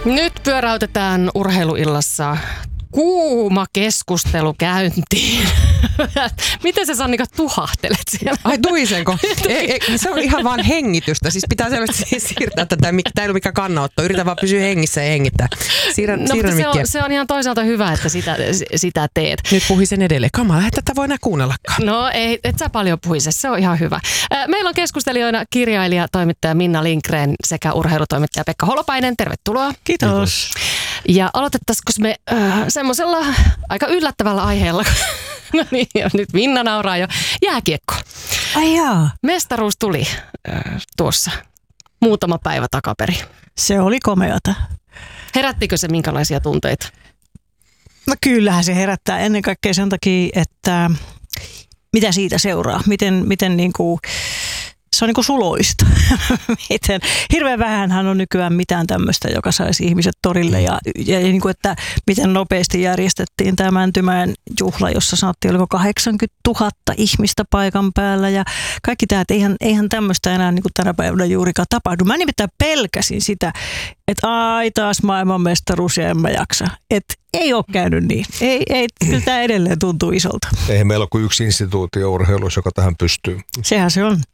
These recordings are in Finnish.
Nyt pyöräytetään urheiluillassa kuuma keskustelu käyntiin. Miten sä Sannika tuhahtelet siellä? Ai tuisenko? Se on ihan vaan hengitystä. Siis pitää selvästi siirtää tätä. Tämä ei ole mikään kannanotto. Yritä vaan pysyä hengissä ja hengittää. Siirrän mikkiä. Se on ihan toisaalta hyvä, että sitä teet. Nyt puhisen edelleen. Kamala, tätä voi enää kuunnellakaan. No ei, et sä paljon puhise. Se on ihan hyvä. Meillä on keskustelijoina kirjailija, toimittaja Minna Lindgren sekä urheilutoimittaja Pekka Holopainen. Tervetuloa. Kiitos. Ja aloitettaisiko me semmoisella aika yllättävällä aiheella. No niin, nyt Minna nauraa jo. Jääkiekko. Ai jaa. Mestaruus tuli tuossa muutama päivä takaperin. Se oli komeata. Herättikö se minkälaisia tunteita? No kyllähän se herättää ennen kaikkea sen takia, että mitä siitä seuraa. Miten niin kuin, se on niin kuin suloista. Hirveän vähänhän on nykyään mitään tämmöistä, joka saisi ihmiset torille ja niin kuin, että miten nopeasti järjestettiin tämä Mäntymäen juhla, jossa sanottiin, oliko 80 000 ihmistä paikan päällä ja kaikki tämä, että eihän tämmöistä enää niin kuin tänä päivänä juurikaan tapahdu. Mä nimittäin pelkäsin sitä, että taas maailmanmestaruus ja en mä jaksa. Että ei ole käynyt niin. Ei, kyllä tämä edelleen tuntuu isolta. Eihän meillä ole kuin yksi instituutio urheilussa, joka tähän pystyy. Sehän se on.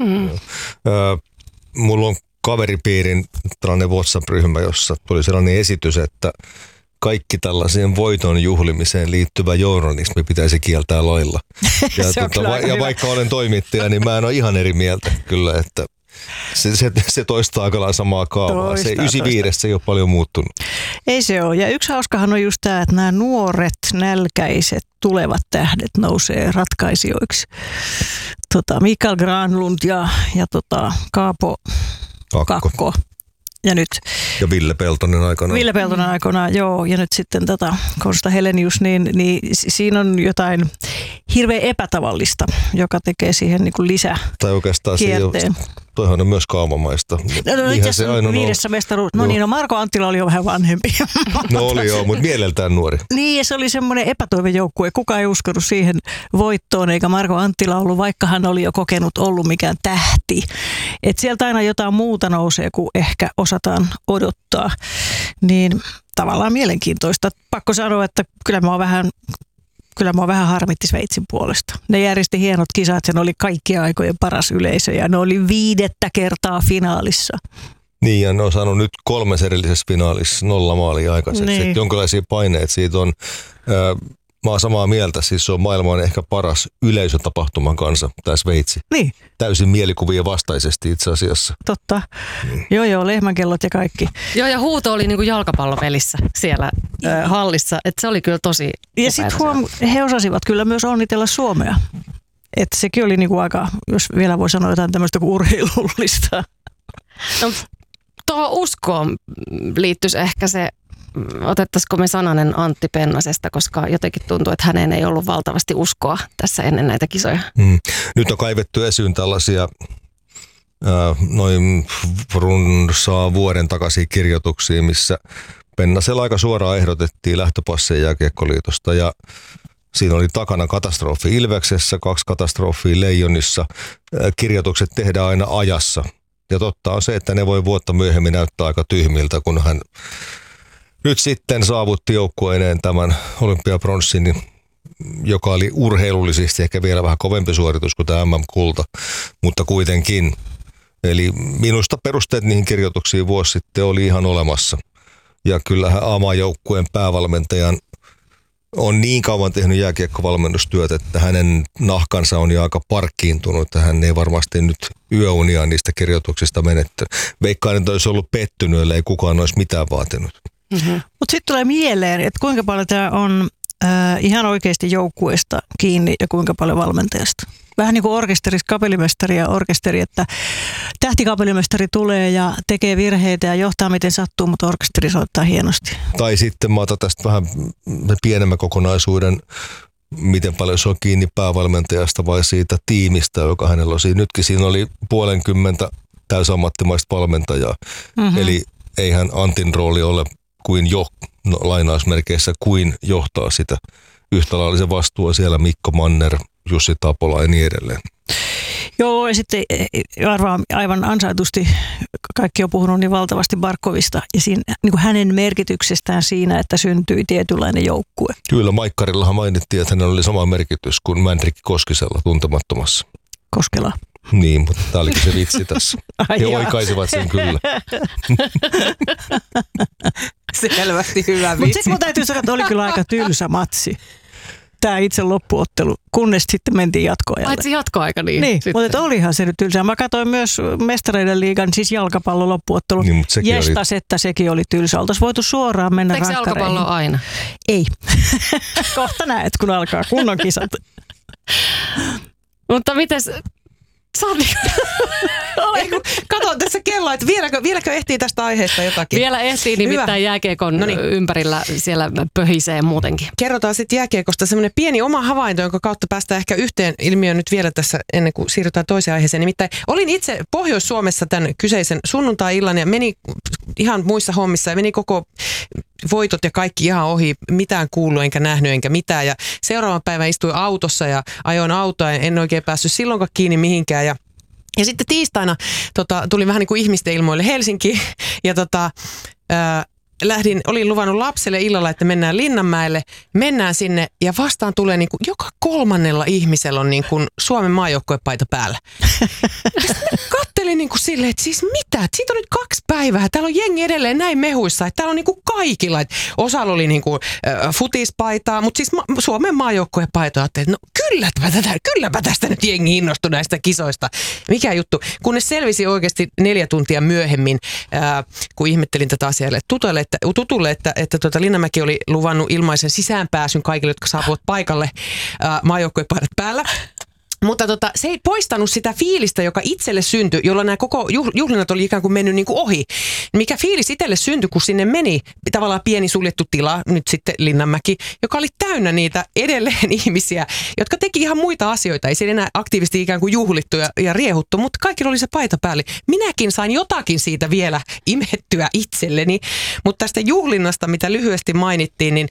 Mulla on kaveripiirin tällainen WhatsApp-ryhmä, jossa tuli sellainen esitys, että kaikki tällaiseen voiton juhlimiseen liittyvä journalismi pitäisi kieltää lailla. Ja vaikka olen toimittaja, niin mä en ole ihan eri mieltä kyllä, että se toistaa aika lailla samaa kaavaa. Se 95 ei ole paljon muuttunut. Ei se ole. Ja yksi hauskahan on just tämä, että nämä nuoret, nälkäiset, tulevat tähdet nousee ratkaisijoiksi. Mikael Granlund ja Kaapo Kakko. Ja nyt. Ja Ville Peltonen aikanaan. Ville Peltonen aikanaan, joo. Ja nyt sitten Konsta Helenius, niin siinä on jotain hirveän epätavallista, joka tekee siihen niin kuin tai oikeastaan kierteen. Toihan on myös kaavamaista. No itse asiassa viidessä mestaruus. No Marko Anttila oli jo vähän vanhempi. No oli joo, mutta mieleltään nuori. Niin, ja se oli semmoinen epätoivejoukkue. Kukaan ei uskonut siihen voittoon, eikä Marko Anttila ollut, vaikka hän oli jo kokenut ollut mikään tähti. Että sieltä aina jotain muuta nousee, kuin ehkä osataan odottaa. Niin tavallaan mielenkiintoista. Pakko sanoa, että kyllä mua vähän harmitti Sveitsin puolesta. Ne järjesti hienot kisat, sen oli kaikkien aikojen paras yleisö ja ne oli 5. kertaa finaalissa. Niin, ja ne on saanut nyt 3 erillisessä finaalissa 0 maalia aikaiseksi. Niin. Jonkinlaisia paineet siitä on. Mä oon samaa mieltä, siis se on maailman ehkä paras yleisötapahtuman kanssa, tämä Sveitsi. Niin. Täysin mielikuvien vastaisesti itse asiassa. Totta. Joo, lehmänkellot ja kaikki. Joo, ja huuto oli niinku jalkapallopelissä siellä hallissa, että se oli kyllä tosi ja sitten he osasivat kyllä myös onnitella Suomea. Että sekin oli niinku aika, jos vielä voi sanoa jotain tämmöistä kuin urheilullista. No, tuohon uskoon liittyisi ehkä se, otettaisiko me sananen Antti Pennasesta, koska jotenkin tuntuu, että häneen ei ollut valtavasti uskoa tässä ennen näitä kisoja. Nyt on kaivettu esiin tällaisia noin runsaa vuoden takaisia kirjoituksia, missä Pennasella aika suoraan ehdotettiin lähtöpasseja Jääkiekkoliitosta ja siinä oli takana katastrofi Ilveksessä, 2 katastrofia Leijonissa. Kirjoitukset tehdään aina ajassa ja totta on se, että ne voi vuotta myöhemmin näyttää aika tyhmiltä, kun hän nyt sitten saavutti joukkueineen tämän olympiapronssin, joka oli urheilullisesti ehkä vielä vähän kovempi suoritus kuin tämä MM-kulta, mutta kuitenkin. Eli minusta perusteet niihin kirjoituksiin vuosi sitten oli ihan olemassa. Ja kyllähän A-maajoukkueen päävalmentajan on niin kauan tehnyt jääkiekkovalmennustyötä, että hänen nahkansa on jo aika parkkiintunut, että hän ei varmasti nyt yöunia niistä kirjoituksista menetty. Veikkaan, että olisi ollut pettynyt, ellei kukaan olisi mitään vaatinut. Mutta sitten tulee mieleen, että kuinka paljon tämä on ihan oikeasti joukkueesta kiinni ja kuinka paljon valmentajasta. Vähän niin kuin orkesterissa kapellimestari ja orkesteri, että tähtikapellimestari tulee ja tekee virheitä ja johtaa miten sattuu, mutta orkesteri soittaa hienosti. Tai sitten mä otan tästä vähän pienemmän kokonaisuuden, miten paljon se on kiinni päävalmentajasta vai siitä tiimistä, joka hänellä on. Nytkin siinä oli 50 täysammattimaista valmentajaa. Eli eihän Antin rooli ole kuin lainausmerkeissä kuin johtaa sitä. Yhtä lailla se vastuu on siellä Mikko Manner, Jussi Tapola ja niin edelleen. Joo, ja sitten arvaan aivan ansaitusti kaikki on puhunut niin valtavasti Barkovista ja siinä, niin kuin hänen merkityksestään siinä, että syntyi tietynlainen joukkue. Kyllä, Maikkarillahan mainittiin, että hänellä oli sama merkitys kuin Mänrikki Koskisella Tuntemattomassa. Koskela. Niin, mutta tämä olikin se vitsi tässä. He oikaisivat sen kyllä. Selvästi hyvä vitsi. Mutta sitten mun täytyy sanoa, että oli kyllä aika tylsä matsi. Tämä itse loppuottelu, kunnes sitten mentiin jatkoajalle. Paitsi jatkoaika niin. Mutta olihan se nyt tylsää. Mä katsoin myös Mestareiden liigan, siis jalkapallon loppuottelu. Niin, Jestas, että sekin oli tylsä. Oltaisiin voitu suoraan mennä rankkareihin. Eikö jalkapallo aina? Ei. Kohta näet, kun alkaa kunnon kisat. Mutta mites... Kato tässä kelloa, että vieläkö ehtii tästä aiheesta jotakin? Vielä ehtii, nimittäin jääkiekon ympärillä siellä pöhisee muutenkin. Kerrotaan sitten jääkiekosta semmoinen pieni oma havainto, jonka kautta päästään ehkä yhteen ilmiöön nyt vielä tässä ennen kuin siirrytään toiseen aiheeseen. Nimittäin olin itse Pohjois-Suomessa tämän kyseisen sunnuntai-illan ja meni ihan muissa hommissa ja meni koko voitot ja kaikki ihan ohi, mitään kuullut enkä nähnyt enkä mitään. Ja seuraavan päivän istuin autossa ja ajoin autoa ja en oikein päässyt silloinkaan kiinni mihinkään. Ja sitten tiistaina tulin vähän niin kuin ihmisten ilmoille Helsinkiin ja olin luvannut lapselle illalla, että mennään Linnanmäelle, mennään sinne ja vastaan tulee niin kuin joka kolmannella ihmisellä on niin kuin Suomen maajoukkuepaita päällä. Kattelin niin kuin silleen, että siis mitä? Siitä on nyt 2 päivää. Täällä on jengi edelleen näin mehuissa, että täällä on niin kuin kaikilla. Että osalla oli niin kuin futispaitaa, mutta siis Suomen maajoukkuepaita. Että no kylläpä tästä nyt jengi innostui näistä kisoista. Mikä juttu? Kunnes selvisi oikeasti 4 tuntia myöhemmin, kun ihmettelin tätä asiaa tutulle, että Linnanmäki oli luvannut ilmaisen sisäänpääsyn kaikille, jotka saapuvat paikalle maajoukkuepaidat päällä. Mutta se ei poistanut sitä fiilistä, joka itselle syntyi, jolloin nämä koko juhlinnat oli ikään kuin mennyt niin kuin ohi. Mikä fiilis itselle syntyi, kun sinne meni tavallaan pieni suljettu tila, nyt sitten Linnanmäki, joka oli täynnä niitä edelleen ihmisiä, jotka teki ihan muita asioita. Ei siellä enää aktiivisesti ikään kuin juhlittu ja riehuttu, mutta kaikilla oli se paita päälle. Minäkin sain jotakin siitä vielä imettyä itselleni, mutta tästä juhlinnasta, mitä lyhyesti mainittiin,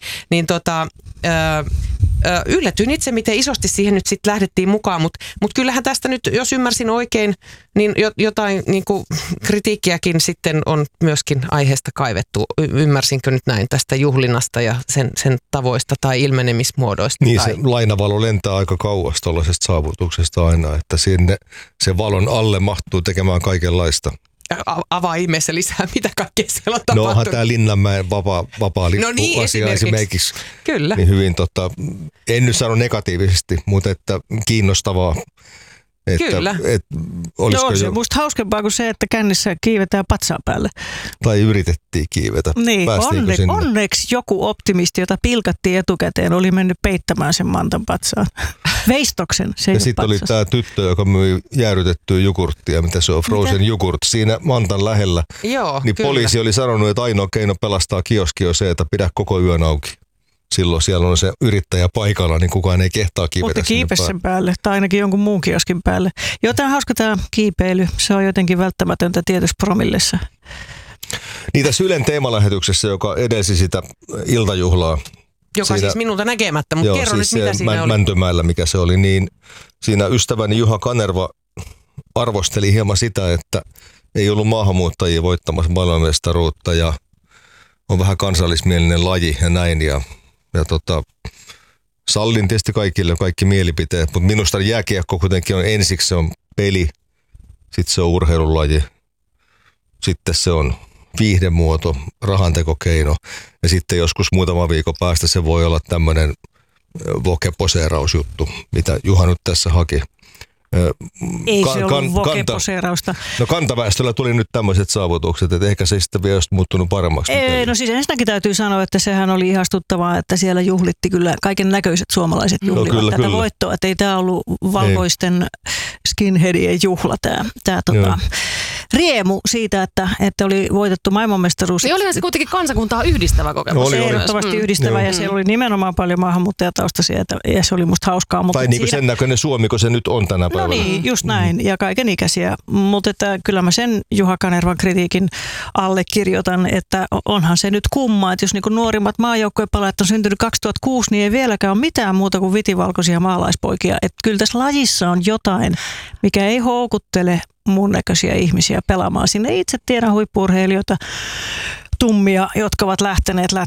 yllätyin itse, miten isosti siihen nyt sitten lähdettiin mukaan, mutta kyllähän tästä nyt, jos ymmärsin oikein, niin jotain niin kuin kritiikkiäkin sitten on myöskin aiheesta kaivettu. Ymmärsinkö nyt näin tästä juhlinnasta ja sen tavoista tai ilmenemismuodoista? Niin, se lainavalo lentää aika kauas tuollaisesta saavutuksesta aina, että sinne se valon alle mahtuu tekemään kaikenlaista. Avaa ihmeessä lisää, mitä kaikkea siellä on tapahtunut. No onhan tämä Linnanmäen vapaa lippu-asia esimerkiksi. Kyllä. Niin hyvin, en nyt sano negatiivisesti, mutta että kiinnostavaa. Kyllä. Joo, se on musta hauskempaa kuin se, että kännissä kiivetään patsaa päälle. Tai yritettiin kiivetä. Niin, onneksi joku optimisti, jota pilkattiin etukäteen, oli mennyt peittämään sen mantan patsaan. Veistoksen. Ja sitten oli tämä tyttö, joka myi jäädytettyä jogurttia, mitä se on, frozen jogurt, siinä mantan lähellä. Joo, niin kyllä. Poliisi oli sanonut, että ainoa keino pelastaa kioski on se, että pidä koko yön auki. Silloin siellä on se yrittäjä paikalla, niin kukaan ei kehtaa kiivetä. Mutta kiipesi sen päälle, tai ainakin jonkun muun kioskin päälle. Jotain hauska tämä kiipeily, se on jotenkin välttämätöntä tietysti promillessa. Niin tässä Ylen teemalähetyksessä, joka edelsi sitä iltajuhlaa. Joka siinä, siis minulta näkemättä, mutta kerro siis nyt mitä siinä oli. Mäntymäellä, mikä se oli, niin siinä ystäväni Juha Kanerva arvosteli hieman sitä, että ei ollut maahanmuuttajia voittamassa maailmanmestaruutta ja on vähän kansallismielinen laji ja näin. Ja sallin tietysti kaikille kaikki mielipiteet, mutta minusta jääkiekko kuitenkin on ensiksi se on peli, sitten se on urheilulaji, sitten se on viihdemuoto, rahantekokeino ja sitten joskus muutama viikon päästä se voi olla tämmöinen vokeposeerausjuttu, mitä Juha nyt tässä haki. Ei se ollut vokeposeerausta. No kantaväestöllä tuli nyt tämmöiset saavutukset, että ehkä se sitten vielä olisi muuttunut paremmaksi. Ei, no siis ensinnäkin täytyy sanoa, että sehän oli ihastuttavaa, että siellä juhlitti kyllä kaiken näköiset suomalaiset juhlivat tätä voittoa. Että ei tämä ollut valkoisten skinheadien juhla tämä riemu siitä, että oli voitettu maailmanmestaruus. Niin olihan se kuitenkin kansakuntaa yhdistävä kokemus. Oli. Ehdottomasti yhdistävä ja siellä oli nimenomaan paljon maahanmuuttajataustaisia ja se oli musta hauskaa. Mutta tai niin kuin sen näköinen Suomi, kun se nyt on tänä päivänä. No niin, just näin ja kaiken ikäisiä. Mutta että kyllä mä sen Juha Kanervan kritiikin allekirjoitan, että onhan se nyt kumma, että jos niin kuin nuorimmat maajoukkuepelaajat on syntynyt 2006, niin ei vieläkään ole mitään muuta kuin vitivalkoisia maalaispoikia. Että kyllä tässä lajissa on jotain, mikä ei houkuttele mun näköisiä ihmisiä pelaamaan sinne. Itse tiedän huippu-urheilijoita, tummia, jotka ovat lähteneet